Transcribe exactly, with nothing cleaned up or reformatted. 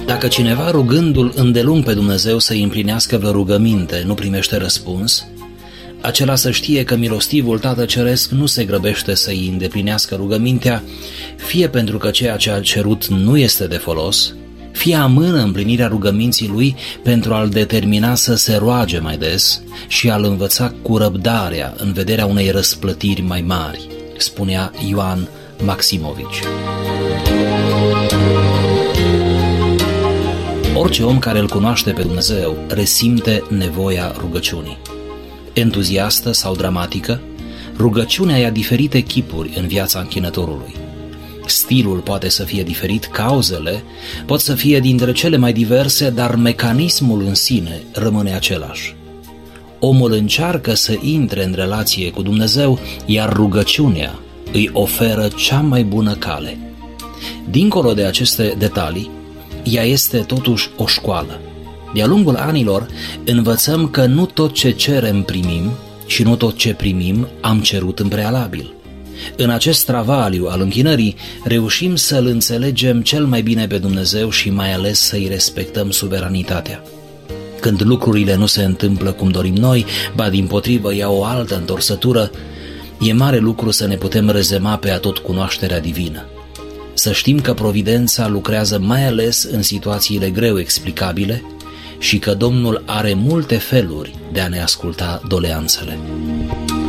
Dacă cineva, rugându-l îndelung pe Dumnezeu să-i împlinească vreo rugăminte, nu primește răspuns, acela să știe că milostivul Tată Ceresc nu se grăbește să-i îndeplinească rugămintea, fie pentru că ceea ce a cerut nu este de folos, fie amână împlinirea rugăminții lui pentru a-l determina să se roage mai des și a-l învăța cu răbdarea în vederea unei răsplătiri mai mari, spunea Ioan Maximovici. Orice om care îl cunoaște pe Dumnezeu resimte nevoia rugăciunii. Entuziastă sau dramatică, rugăciunea ia diferite chipuri în viața închinătorului. Stilul poate să fie diferit, cauzele pot să fie dintre cele mai diverse, dar mecanismul în sine rămâne același. Omul încearcă să intre în relație cu Dumnezeu, iar rugăciunea îi oferă cea mai bună cale. Dincolo de aceste detalii, ea este totuși o școală. De-a lungul anilor învățăm că nu tot ce cerem primim și nu tot ce primim am cerut în prealabil. În acest travaliu al închinării reușim să-L înțelegem cel mai bine pe Dumnezeu și mai ales să-i respectăm suveranitatea. Când lucrurile nu se întâmplă cum dorim noi, ba dimpotrivă iau o altă întorsătură, e mare lucru să ne putem rezema pe atotcunoașterea divină. Să știm că providența lucrează mai ales în situațiile greu explicabile și că Domnul are multe feluri de a ne asculta doleanțele.